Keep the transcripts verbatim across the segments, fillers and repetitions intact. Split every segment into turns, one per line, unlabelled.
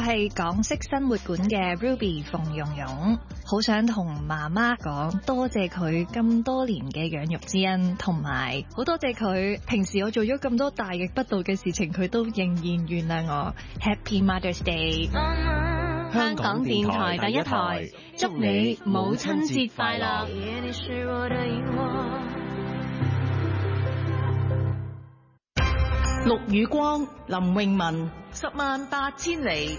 係港式生活館嘅 Ruby 馮蓉蓉，好想同媽媽講多謝佢咁多年嘅養育之恩，同埋好多謝佢平時我做咗咁多大逆不道嘅事情，佢都仍然原諒我。Happy Mother's Day！
香港電台第一台，祝你母親節快樂！陸宇光、林詠雯，十萬八千里。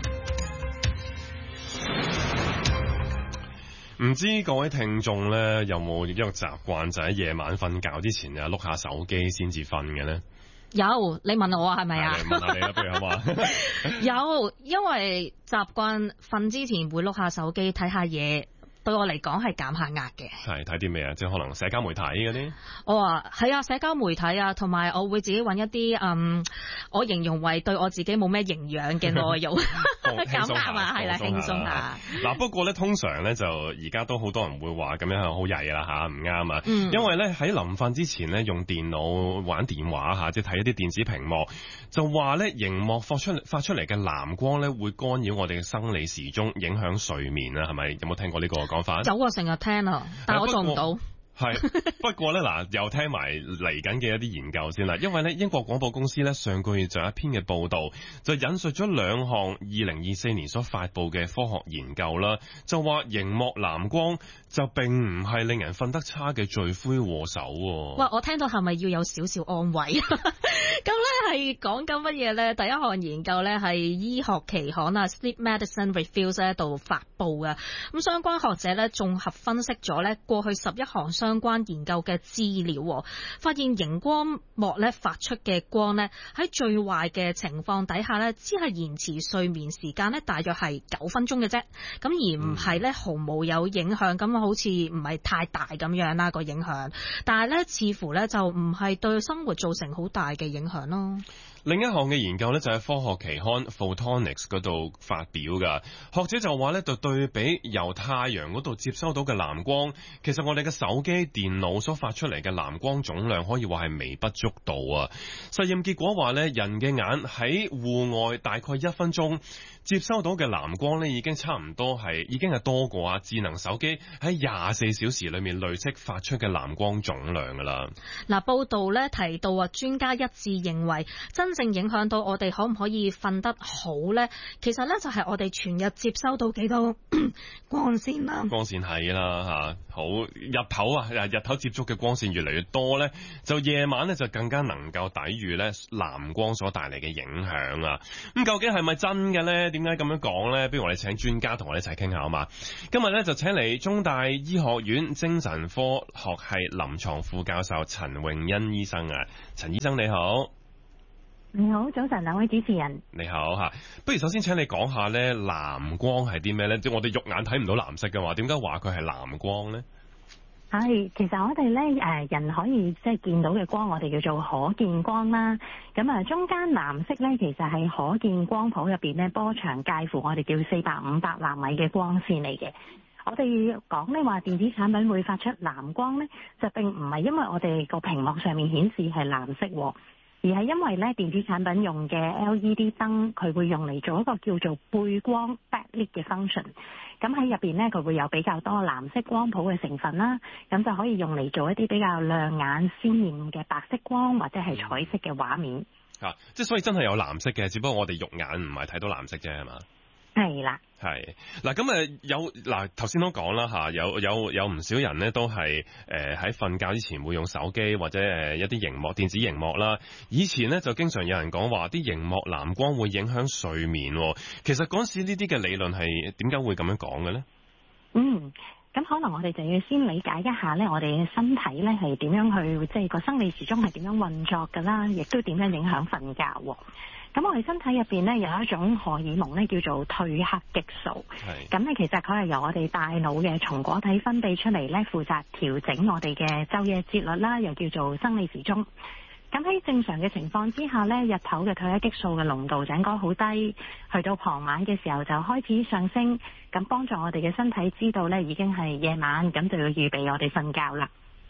唔知各位聽眾咧有冇一個習慣，就喺夜晚瞓覺之前啊碌下手機先至瞓嘅呢？
有，你問我係咪啊？
你問下你啦，不如好嘛？
有，因為習慣瞓之前會碌下手機睇下嘢。對我嚟講係減下壓嘅。係睇啲咩啊？即係可能社交媒體嗰啲。我話係啊，社交媒體啊，同埋我會自己揾一啲嗯，我形容為對我自己冇咩營養嘅內容，減壓啊，係啦，輕鬆下。嗱，不過咧，通常咧就而家都好多人會話咁樣係好曳啦嚇，唔啱啊。嗯、因為咧喺臨瞓之前咧，用電腦玩電話嚇，即係睇一啲電子屏幕，就話咧熒幕發出發出嚟嘅藍光咧會干擾我哋嘅生理時鐘，影響睡眠啊，係咪？有冇聽過呢個講法？有啊，成日聽啊，但係我做唔到。係，不過咧嗱，又聽埋嚟緊嘅一啲研究先啦。因為咧，英國廣播公司咧上個月就有一篇嘅報道，就引述咗兩項二零二四年所發佈嘅科學研究啦，就話熒幕藍光就並唔係令人瞓得差嘅罪魁禍首。哇！我聽到係咪要有少少安慰？咁咧係講緊乜嘢咧？第一項研究咧係醫學期刊啊 Sleep Medicine Reviews 喺度發佈嘅。咁相關學者咧綜合分析咗咧過去十一項相關研究嘅資料，發現熒光幕咧發出嘅光咧喺最壞嘅情況底下咧，只係延遲睡眠時間咧大約係九分鐘嘅啫。咁而唔係咧毫無有影響，咁好似唔係太大咁樣啦個影響。但係咧似乎咧就唔係對生活造成好大嘅影響咯。另一項嘅研究咧就喺科學期刊 Photonics 嗰度發表噶，學者就話咧就對比由太陽嗰度接收到嘅藍光，其實我哋嘅手機、電腦所發出嚟嘅藍光總量可以話係微不足道啊。實驗結果話咧，人嘅眼喺戶外大概一分鐘接收到嘅藍光咧，已經差唔多係已經係多過啊智能手機喺廿四小時裏面累積發出嘅藍光總量噶啦。嗱，報道咧提到啊，專家一致認為真正影響到我哋可唔可以瞓得好咧，其實咧就係我哋全日接收到幾多光線啦。光線係啦吓，好日頭啊，日頭接觸嘅光線越嚟越多咧，就夜晚咧就更加能夠抵禦咧藍光所帶嚟嘅影響啊。咁究竟係咪真嘅咧？點解咁樣講咧？不如我哋請專家同我哋一齊傾下好嘛？今日咧就請嚟中大醫學院精神科學系臨床副教授陳詠欣醫生啊，陳醫生你好。
你好，早晨兩位主持人。
你好吓，不如首先請你講下咧藍光係啲咩咧？即係我哋肉眼睇唔到藍色嘅話，點解話佢係藍光咧？
係，其實我哋咧誒人可以即係見到嘅光，我哋叫做可見光啦。咁啊，中間藍色咧，其實係可見光譜入邊咧波長介乎我哋叫四百五百納米嘅光線嚟嘅。我哋講咧話電子產品會發出藍光咧，就並唔係因為我哋個屏幕上面顯示係藍色，而係因為咧電子產品用嘅 L E D 燈，佢會用嚟做一個叫做背光 backlit 嘅 function。咁喺入邊咧，佢會有比較多藍色光譜嘅成分啦，咁就可以用嚟做一啲比較亮眼鮮豔嘅白色光或者係彩色嘅畫面。
啊，即係所以真係有藍色嘅，只不過我哋肉眼唔係睇到藍色啫，係嘛？
係啦，
係嗱，咁誒有嗱頭先都講啦嚇，有有有唔少人咧都係誒喺瞓覺之前會用手機或者誒一啲熒幕電子熒幕啦。以前咧就經常有人講話啲熒幕藍光會影響睡眠，其實嗰陣時呢啲嘅理論係點解會咁樣講嘅咧？嗯，
咁可能我哋就要先理解一下咧，我哋嘅身體咧係點樣去即係個生理時鐘係點樣運作㗎啦，亦都點樣影響瞓覺喎。咁我哋身體入邊咧有一種荷爾蒙咧叫做褪黑激素，咁咧其實佢係由我哋大腦嘅松果體分泌出嚟咧，負責調整我哋嘅晝夜節律啦，又叫做生理時鐘。咁喺正常嘅情況之下咧，日頭嘅褪黑激素嘅濃度就應該好低，去到傍晚嘅時候就開始上升，咁幫助我哋嘅身體知道咧已經係夜晚，咁就要預備我哋瞓覺啦。咁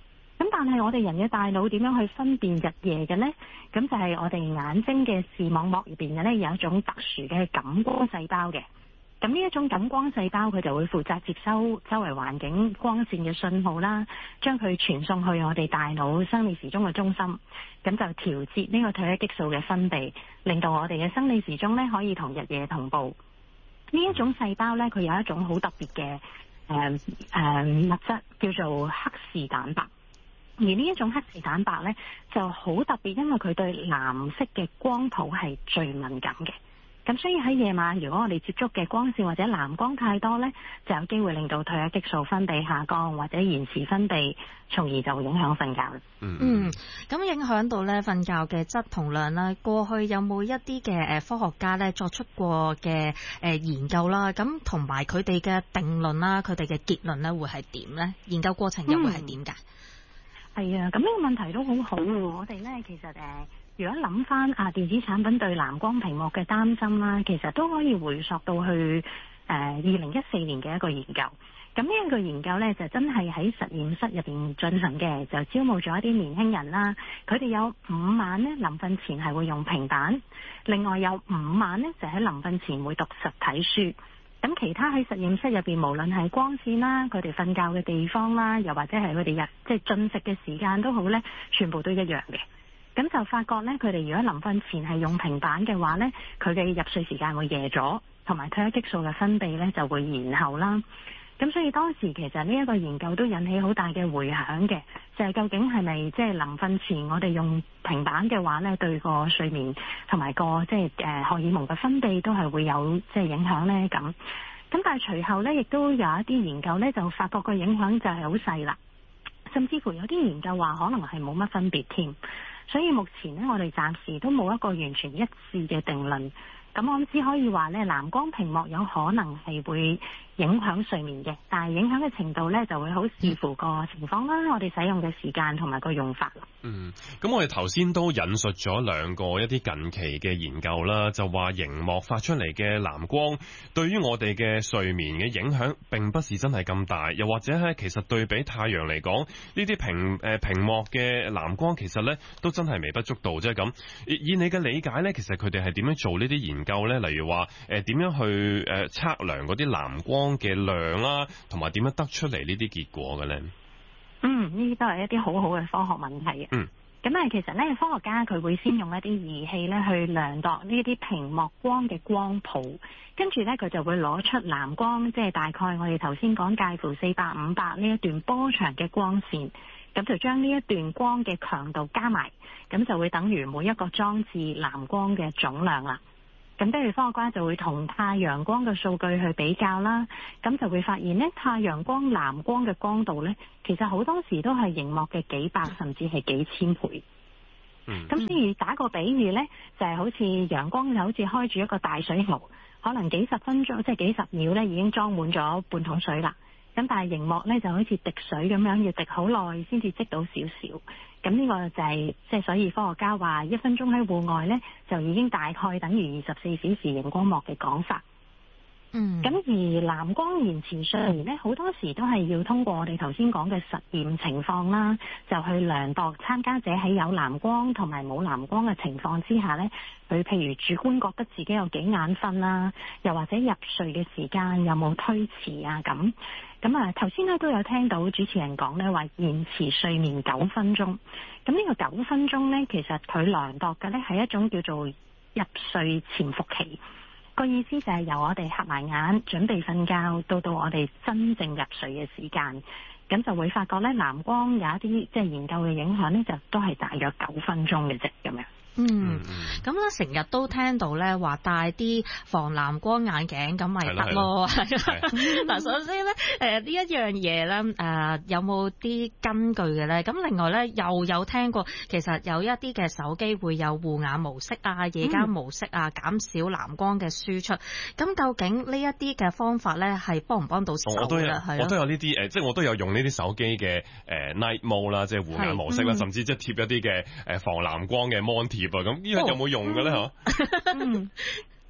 咁但係我哋人嘅大腦點樣去分辨日夜嘅呢？咁就係我哋眼睛嘅視網膜入邊嘅呢，有一種特殊嘅感光細胞嘅。咁呢一種感光細胞佢就會負責接收周圍環境光線嘅信號啦，將佢傳送去我哋大腦生理時鐘嘅中心，咁就調節呢個褪黑激素嘅分泌，令到我哋嘅生理時鐘呢可以同日夜同步。呢一種細胞呢，佢有一種好特別嘅誒誒物質叫做黑視蛋白。而呢一種黑視蛋白呢就好特別，因為佢對藍色嘅光譜係最敏感嘅。咁所以喺夜晚，如果我哋接觸嘅光線或者藍光太多呢，就有機會令到褪黑激素分泌下降或者延遲分泌，從而就會影響瞓覺。
嗯，咁影響到咧瞓覺嘅質同量啦。過去有冇一啲嘅誒科學家咧作出過嘅誒研究啦？咁同埋佢哋嘅定論啦，佢哋嘅結論咧會係點呢？研究過程又會係點㗎？
係啊，咁呢個問題都好好喎。我哋咧其實誒。如果諗翻啊電子產品對藍光屏幕嘅擔心啦，其實都可以回溯到去誒二零一四年嘅一個研究。咁呢一個研究呢，就真係喺實驗室入邊進行嘅，就招募咗一啲年輕人啦。佢哋有五晚呢臨瞓前係會用平板，另外有五晚呢就喺臨瞓前會讀實體書。咁其他喺實驗室入邊，無論係光線啦、佢哋瞓覺嘅地方啦，又或者係佢哋日即係進食嘅時間都好呢，全部都一樣嘅。咁就發覺咧，佢哋如果臨瞓前係用平板嘅話咧，佢嘅入睡時間會夜咗，同埋褪黑激素嘅分泌咧就會延後啦。咁所以當時其實呢一個研究都引起好大嘅迴響嘅，就係、是、究竟係咪即係臨瞓前我哋用平板嘅話咧，對個睡眠同埋個即係誒荷爾蒙嘅分泌都係會有即係影響咧咁。咁但係隨後咧，亦都有一啲研究咧，就發覺個影響就係好細啦，甚至乎有啲研究話可能係冇乜分別添。所以目前呢，我哋暫時都冇一個完全一致嘅定論。咁我只可以話呢，藍光屏幕有可能係會影響睡眠嘅，但係影響嘅程度呢就會好視乎個情況啦，我哋使用嘅時間同埋個用法。
嗯，咁我哋頭先都引述咗兩個一啲近期嘅研究啦，就話熒幕發出嚟嘅藍光對於我哋嘅睡眠嘅影響並不是真係咁大，又或者係其實對比太陽嚟講，呢啲屏誒屏幕嘅藍光其實呢都真係微不足道啫咁。以你嘅理解呢，其實佢哋係點樣做呢啲研究呢？例如話誒點樣去誒測量嗰啲藍光嘅量啦，同埋點樣得出嚟呢啲結果嘅呢？
嗯，呢啲都係一啲好好嘅科學問題。
嗯，
咁啊，其實咧，科學家佢會先用一啲儀器咧去量度呢啲屏幕光嘅光譜，跟住咧佢就會攞出藍光，即係大概我哋頭先講介乎四百五百呢一段波長嘅光線，咁就將呢一段光嘅強度加埋，咁就會等於每一個裝置藍光嘅總量啦。咁跟住科學家就會同太陽光嘅數據去比較啦，咁就會發現呢，太陽光藍光嘅光度呢，其實好多時都係熒幕嘅幾百甚至係幾千倍。嗯，咁所以打個比喻呢，就係好似陽光就好似開住一個大水喉，可能幾十分鐘即係幾十秒呢已經裝滿咗半桶水啦。咁但係熒幕呢就好似滴水咁樣，要滴好耐先至積到少少。咁呢個就係即係所以科學家話一分鐘喺戶外呢，就已經大概等於二十四小時熒光幕嘅講法。嗯，咁而藍光延遲睡眠呢，好多時都係要通過我哋頭先講嘅實驗情況啦，就去量度參加者喺有藍光同埋冇藍光嘅情況之下呢，佢譬如主觀覺得自己有幾眼瞓啦，又或者入睡嘅時間有冇推遲啊咁。咁啊，頭先咧都有聽到主持人講咧話延遲睡眠九分鐘。咁呢個九分鐘呢，其實佢量度嘅呢係一種叫做入睡潛伏期。個意思就係由我哋合埋眼準備瞓覺到到我哋真正入睡嘅時間，咁就會發覺咧藍光有一啲即係研究嘅影響咧，就都係大約九分鐘嘅啫咁樣。
嗯，咁咧成日都聽到咧話戴啲防藍光眼鏡咁咪得咯。嗱，首先咧誒呢一樣嘢咧誒有冇啲根據嘅咧？咁另外咧又有聽過其實有一啲嘅手機會有護眼模式啊、夜間模式啊，減少藍光嘅輸出。咁究竟呢一啲嘅方法咧係幫唔幫到手咧？我都有，
我都有呢啲誒，即係我都有用呢啲手機嘅誒 night mode 啦，即係護眼模式啦，甚至即係貼一啲嘅誒防藍光嘅 mon 貼。咁呢個有冇用嘅咧？嗬、哦？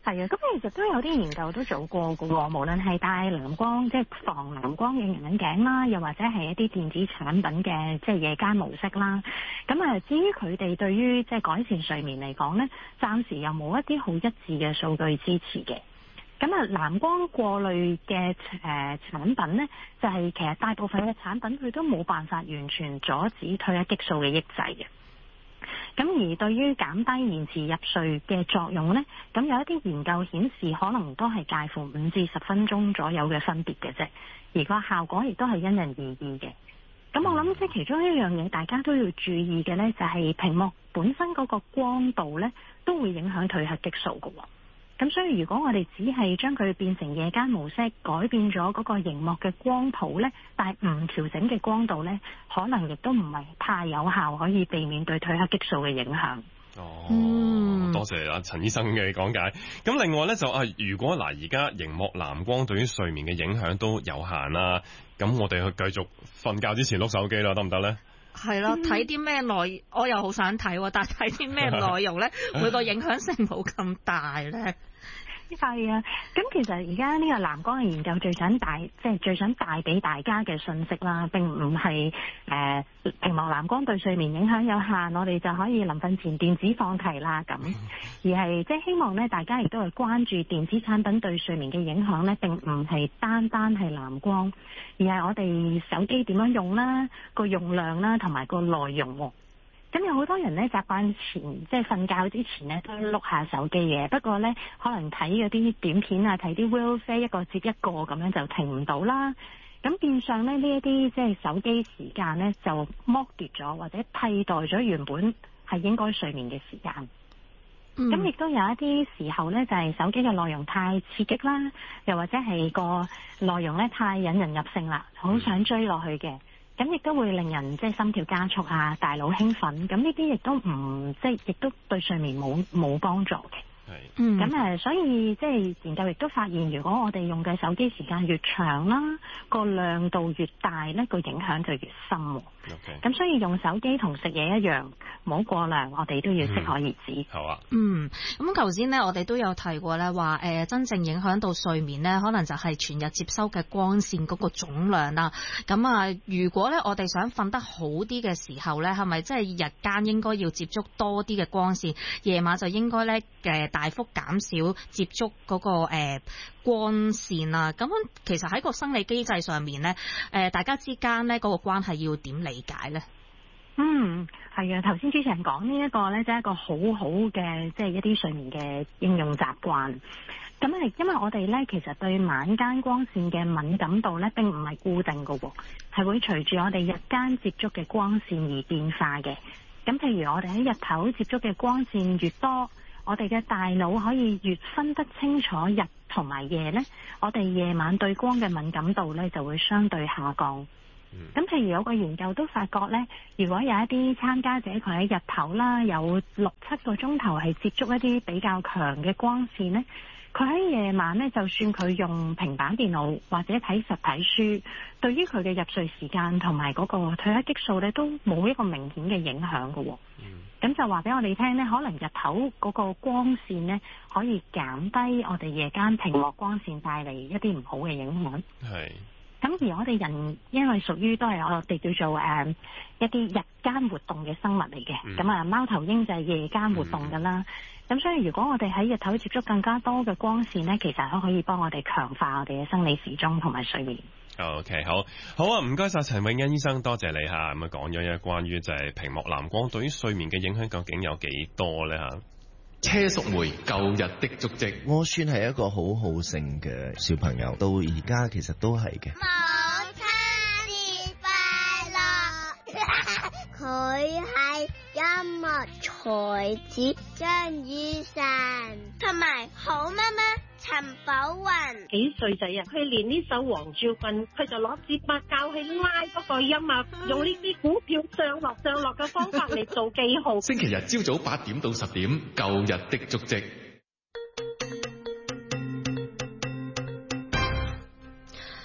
係啊，咁其實都有啲研究都做過嘅喎，無論係戴藍光即係防藍光嘅眼鏡啦，又或者係一啲電子產品嘅即係夜間模式啦。咁啊，至於佢哋對於即係改善睡眠嚟講咧，暫時又冇一啲好一致嘅數據支持嘅。咁啊，藍光過濾嘅誒產品咧，就係、是、其實大部分嘅產品佢都冇辦法完全阻止褪黑激素嘅抑制嘅。咁而對於減低延遲入睡嘅作用呢，咁有一啲研究顯示可能都係介乎五至十分鐘左右嘅分別嘅啫，而個效果亦都係因人而異嘅。咁我諗即係其中一樣嘢大家都要注意嘅呢，就係屏幕本身嗰個光度呢，都會影響褪黑激素㗎喎。咁所以如果我哋只係將佢變成夜間模式，改變咗嗰個熒幕嘅光譜呢，但係唔調整嘅光度呢，可能亦都唔係太有效，可以避免對褪黑激素嘅影響。
哦，
嗯、
多謝阿陳醫生嘅講解。咁另外呢，就啊，如果嗱而家熒幕藍光對於睡眠嘅影響都有限啦，咁我哋去繼續瞓覺之前碌手機啦，得唔得呢？
係咯，睇啲咩內，我又好想睇，但係睇啲咩內容咧，每個影響性冇咁大咧。
係啊，咁其實而家呢個藍光嘅研究最想帶，即係最想帶俾大家嘅信息啦，並唔係誒屏幕藍光對睡眠影響有限，我哋就可以臨瞓前電子放題啦咁，而係即係希望咧，大家亦都係關注電子產品對睡眠嘅影響咧，並唔係單單係藍光，而係我哋手機點樣用啦，個用量啦，同埋個內容喎。咁有好多人咧習慣前即係瞓覺之前咧都碌下手機嘅，不過咧可能睇嗰啲短片啊，睇啲 reels 一個接一個咁樣就停唔到啦。咁變相咧呢一啲即係手機時間咧就剝奪咗或者替代咗原本係應該睡眠嘅時間。咁亦、嗯、都有一啲時候咧就係、是、手機嘅內容太刺激啦，又或者係個內容咧太引人入勝啦，好想追落去嘅。咁亦都會令人即係心跳加速啊，大腦興奮，咁呢啲亦都唔即係亦都對睡眠冇冇幫助嘅。係，嗯，咁誒，所以即係研究亦都發現，如果我哋用嘅手機時間越長啦，個亮度越大咧，個影響就越深。OK，咁所以用手機同食嘢一樣，唔好過量，我哋都要適可而止。嗯、
好啊。
嗯，咁頭先咧，我哋都有提過咧，話誒真正影響到睡眠咧，可能就係全日接收嘅光線嗰個總量啦。咁啊，如果咧我哋想瞓得好啲嘅時候咧，係咪即係日間應該要接觸多啲嘅光線，夜晚就應該咧誒大幅減少接觸嗰、嗰個誒、呃、光線啊？咁其實喺個生理機制上面咧，誒、呃、大家之間咧嗰個關係要點理解咧？
嗯，係啊，頭先主持人講呢一個咧，就係一個好好嘅即係一啲睡眠嘅應用習慣。咁係因為我哋咧其實對晚間光線嘅敏感度咧並唔係固定嘅喎，係會隨住我哋日間接觸嘅光線而變化嘅。咁譬如我哋喺日頭接觸嘅光線越多，我哋嘅大腦可以越分得清楚日同埋夜咧，我哋夜晚對光嘅敏感度咧就會相對下降。咁譬如有個研究都發覺咧，如果有一啲參加者佢喺日頭啦，有六七個鐘頭係接觸一啲比較強嘅光線咧，佢喺夜晚咧，就算佢用平板電腦或者睇實體書，對於佢嘅入睡時間同埋嗰個褪黑激素咧，都冇一個明顯嘅影響嘅。咁、嗯、就話俾我哋聽咧，可能日頭嗰個光線咧，可以減低我哋夜間屏幕光線帶嚟一啲唔好嘅影響。係。咁而我哋人因為屬於都係我哋叫做誒、呃、一啲日間活動嘅生物嚟嘅，咁啊、嗯、貓頭鷹就係夜間活動㗎啦。咁、嗯、所以如果我哋喺日頭接觸更加多嘅光線咧，其實都可以幫我哋強化我哋嘅生理時鐘同埋睡眠。
OK， 好，好啊，唔該晒陳永欣醫生，多謝你嚇，咁啊講咗一關於就係屏幕藍光對於睡眠嘅影響究竟有幾多咧嚇？
車淑梅舊日的足跡，我算係一個好好勝嘅小朋友，到而家其實都係嘅。
母親節快樂！佢係音樂才子張雨晨，同埋好媽媽陳寶雲。
幾歲仔啊？佢練呢首黃昭君，佢就攞支筆教佢拉嗰個音啊，用呢啲股票上落上落嘅方法嚟做記號。
星期日朝早八點到十點，舊日的足跡。
誒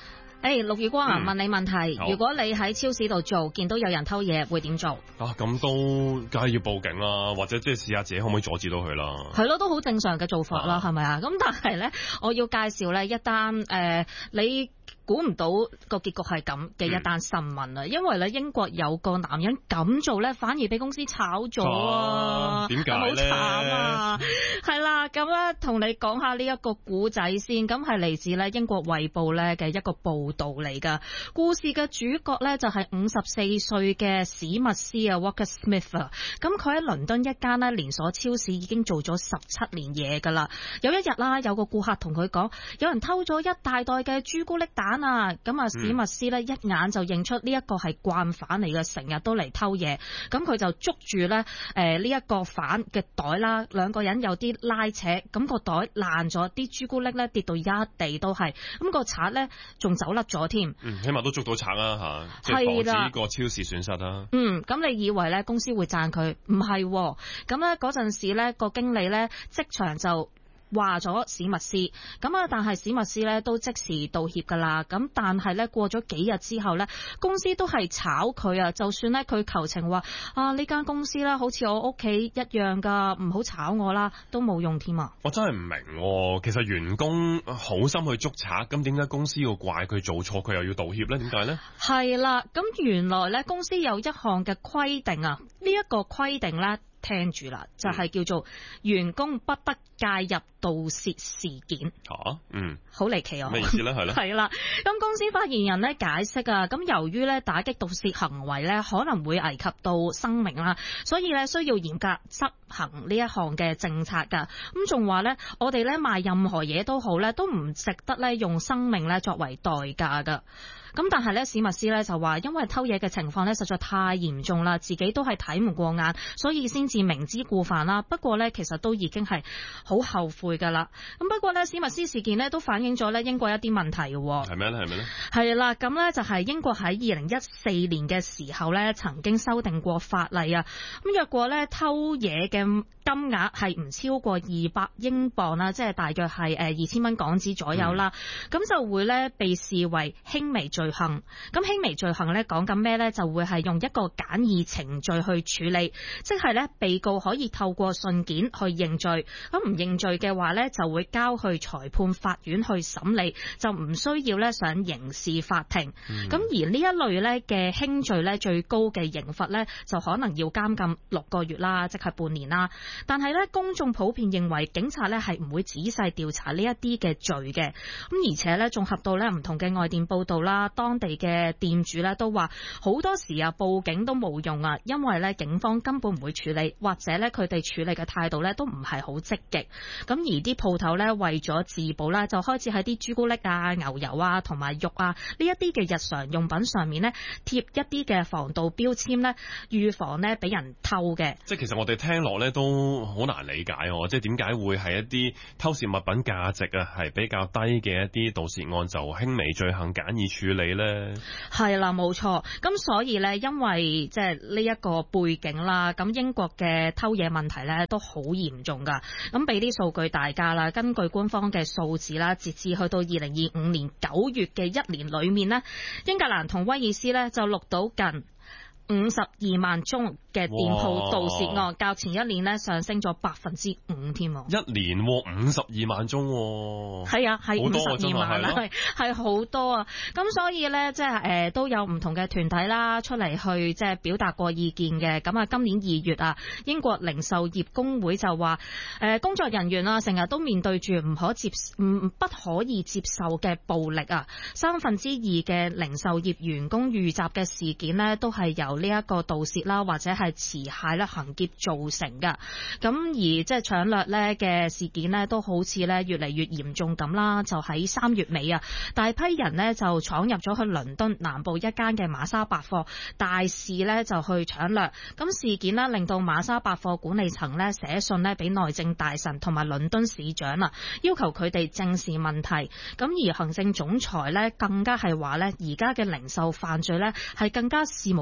誒，陸宇光啊，
嗯、
問你問題，如果你喺超市度做，見到有人偷嘢，會點做？
啊，咁都梗係要報警啦，或者即係試下自己可唔可以阻止到佢啦。
係咯，都好正常嘅做法啦，係咪啊？咁但係咧，我要介紹咧一單誒、呃，你估唔到個結局係咁嘅一單新聞啊！嗯、因為咧英國有個男人咁做咧，反而俾公司炒咗啊！
點解咧？好
慘啊！係啦，咁咧同你講下呢一個古仔先，咁係嚟自咧英國衛報咧嘅一個報導嚟㗎。故事嘅主角咧就係五十四歲嘅史密斯啊 ，Walker Smith 啊。咁佢喺倫敦一間咧連鎖超市已經做咗十七年嘢㗎啦。有一日啦，有個顧客同佢講，有人偷咗一大袋嘅朱古力蛋啊！咁啊，史密斯咧一眼就認出呢一個係慣犯嚟嘅，成日都嚟偷嘢。咁佢就捉住咧誒呢一個犯嘅袋啦，兩個人有啲拉扯，咁個袋爛咗，啲朱古力咧跌到一地都係，咁個賊咧仲走甩咗添。
嗯，起碼都捉到賊啦吓，即係防止呢個超市損失啦。
嗯，咁你以為咧公司會讚佢？唔係，咁咧嗰陣時咧個經理咧即場就話咗史密斯，咁啊，但係史密斯咧都即時道歉噶啦。咁但係咧過咗幾日之後咧，公司都係炒佢啊。就算咧佢求情話啊，呢間公司咧好似我屋企一樣噶，唔好炒我啦，都冇用添啊。
我真係唔明，其實員工好心去捉賊，咁點解公司要怪佢做錯，佢又要道歉咧？點解咧？係
啦，咁原來咧公司有一項嘅規定啊，呢一個規定咧。聽住啦，就係、是、叫做員工不得介入盜竊事件。
啊，嗯，
好離奇啊！
咩意思咧？係啦，
係啦。咁公司發言人咧解釋啊，咁由於咧打擊盜竊行為咧可能會危及到生命啦，所以咧需要嚴格執行呢一項嘅政策噶。咁仲話咧，我哋咧賣任何嘢都好咧，都唔值得咧用生命咧作為代價噶。咁但係咧，史密斯咧就話，因為偷嘢嘅情況咧實在太嚴重啦，自己都係睇唔過眼，所以先至明知故犯啦。不過咧，其實都已經係好後悔噶啦。咁不過咧，史密斯事件咧都反映咗咧英國一啲問題嘅。
係咩咧？係咩咧？
係啦，咁咧就係英國喺二零一四年嘅時候咧，曾經修訂過法例啊。咁若果咧偷嘢嘅金額係唔超過二百英鎊啦，即係大約係誒二千蚊港紙左右啦，咁、嗯、就會咧被視為輕微罪行。咁輕微罪行咧講緊咩咧？就會係用一個簡易程序去處理，即係咧被告可以透過信件去認罪。咁唔認罪嘅話咧，就會交去裁判法院去審理，就唔需要咧上刑事法庭。咁、嗯、而呢一類咧嘅輕罪咧，最高嘅刑罰咧就可能要監禁六個月啦，即係半年啦。但係咧，公眾普遍認為警察咧係唔會仔細調查呢一啲嘅罪嘅。咁而且咧，綜合到咧唔同嘅外電報道啦，當地嘅店主咧都話好多時啊報警都冇用啊，因為咧警方根本唔會處理，或者咧佢哋處理嘅態度咧都唔係好積極。咁而啲鋪頭咧為咗自保啦，就開始喺啲朱古力啊、牛油啊同埋肉啊呢一啲嘅日常用品上面咧貼一啲嘅防盜標籤咧，預防咧俾人偷嘅。
即係其實我哋聽落咧都好難理解喎，即係點解會係一啲偷竊物品價值啊係比較低嘅一啲盜竊案就輕微罪行簡易處理咧？
係啦，冇錯。咁所以咧，因為即係呢一個背景啦，咁英國嘅偷嘢問題咧都好嚴重噶。咁俾啲數據大家啦，根據官方嘅數字啦，截至去到二零二五年九月嘅一年裏面呢，英格蘭同威爾斯咧就錄到近五十二萬宗嘅店鋪盜竊案，較前一年咧上升咗百分之五添。
一年五十二萬宗，
係啊，係五十二萬啦，係係好多啊！咁所以咧，即係誒都有唔同嘅團體啦，出嚟去即係表達過意見嘅。咁啊，今年二月啊，英國零售業工會就話，誒工作人員啊，成日都面對住唔可接唔不可以接受嘅暴力啊！三分之二嘅零售業員工遇襲嘅事件呢，都係由呢一個盜竊啦，或者係持械啦行劫造成㗎。咁而即係搶掠咧嘅事件呢，都好似咧越嚟越嚴重咁啦。就喺三月尾啊，大批人呢就闖入咗去倫敦南部一間嘅瑪莎百貨，大肆咧就去搶掠。咁事件呢令到瑪莎百貨管理層咧寫信咧俾內政大臣同埋倫敦市長啊，要求佢哋正視問題。咁而行政總裁咧更加係話咧，而家嘅零售犯罪咧係更加肆無忌憚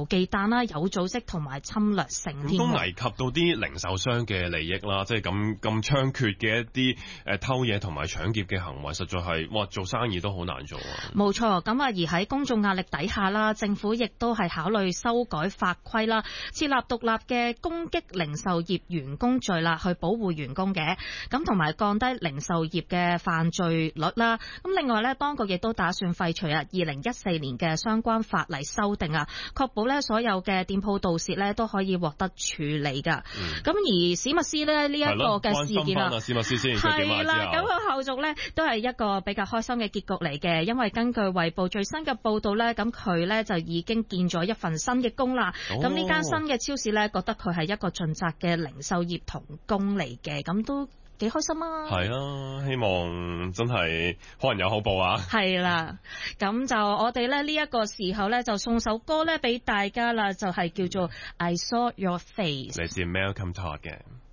間啦、有組織同埋侵略性添。
都危及到啲零售商嘅利益啦，即係咁咁猖獗嘅一啲誒偷嘢同埋搶劫嘅行為，實在係哇做生意都好難做啊！
冇錯，咁啊而喺公眾壓力底下啦，政府亦都係考慮修改法規啦，設立獨立嘅攻擊零售業員工罪啦，去保護員工嘅，咁同埋降低零售業嘅犯罪率啦。咁另外咧，當局亦都打算廢除啊二零一四年嘅相關法例修訂啊，確保咧所有嘅店鋪盜竊咧都可以獲得處理噶。咁、嗯、而史密斯咧呢一個嘅事件啊，
史密斯先
係啦，咁佢後續咧都係一個比較開心嘅結局嚟嘅，因為根據衛報最新嘅報道咧，咁佢咧就已經見咗一份新嘅工啦。咁呢間新嘅超市咧，覺得佢係一個盡責嘅零售業同工嚟嘅，咁都幾開心啊！
係啊，希望真係可能有好報啊！
係啦，咁就我哋咧呢一個時候咧就送首歌咧俾大家啦，就係、是、叫做 I Saw Your Face，
嚟自 Malcolm Todd 嘅。